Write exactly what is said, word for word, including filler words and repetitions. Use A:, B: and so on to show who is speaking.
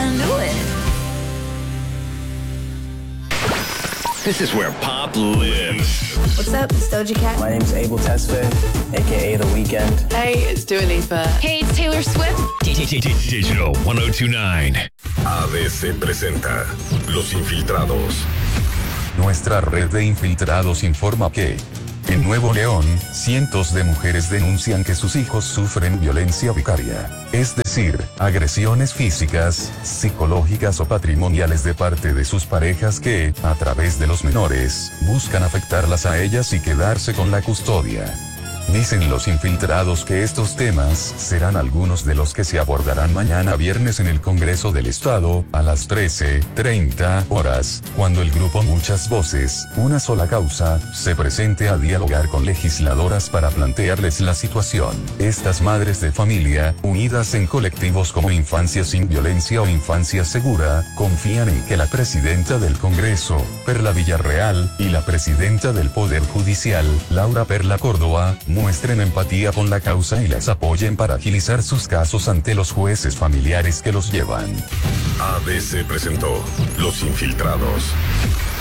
A: gotta know it.
B: This is where pop lives.
A: What's up, it's Doja Cat.
C: My name's Abel Tesfaye, aka The Weeknd.
D: Hey, it's Dua Lipa.
E: Hey, it's Taylor Swift.
B: Digital ciento dos punto nueve. A D C presenta Los Infiltrados.
F: Nuestra red de infiltrados informa que en Nuevo León, cientos de mujeres denuncian que sus hijos sufren violencia vicaria, es decir, agresiones físicas, psicológicas o patrimoniales de parte de sus parejas que, a través de los menores, buscan afectarlas a ellas y quedarse con la custodia. Dicen los infiltrados que estos temas serán algunos de los que se abordarán mañana viernes en el Congreso del Estado, a las trece treinta horas, cuando el grupo Muchas Voces, Una Sola Causa, se presente a dialogar con legisladoras para plantearles la situación. Estas madres de familia, unidas en colectivos como Infancia Sin Violencia o Infancia Segura, confían en que la presidenta del Congreso, Perla Villarreal, y la presidenta del Poder Judicial, Laura Perla Córdoba, muestren empatía con la causa y las apoyen para agilizar sus casos ante los jueces familiares que los llevan.
B: A D C presentó Los Infiltrados.